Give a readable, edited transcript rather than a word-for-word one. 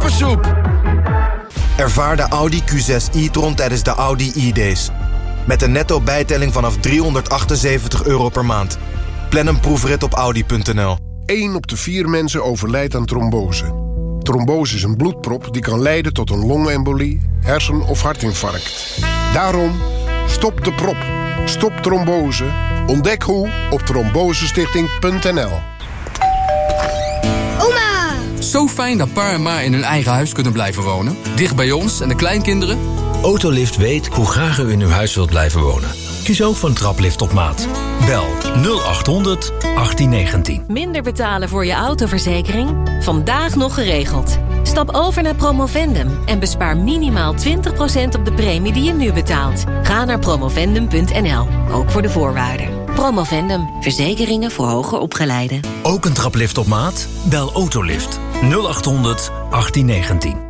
Pepersoep! Ervaar de Audi Q6 e-tron tijdens de Audi e-days. Met een netto bijtelling vanaf €378 per maand. Plan een proefrit op Audi.nl. 1 op de 4 mensen overlijdt aan trombose. Trombose is een bloedprop die kan leiden tot een longembolie, hersen- of hartinfarct. Daarom, stop de prop. Stop trombose. Ontdek hoe op trombosestichting.nl. Oma! Zo fijn dat pa en ma in hun eigen huis kunnen blijven wonen. Dicht bij ons en de kleinkinderen. Autolift weet hoe graag u in uw huis wilt blijven wonen. Kies ook voor een traplift op maat. Bel 0800 1819. Minder betalen voor je autoverzekering? Vandaag nog geregeld. Stap over naar Promovendum en bespaar minimaal 20% op de premie die je nu betaalt. Ga naar promovendum.nl, ook voor de voorwaarden. Promovendum, verzekeringen voor hoger opgeleiden. Ook een traplift op maat? Bel Autolift 0800 1819.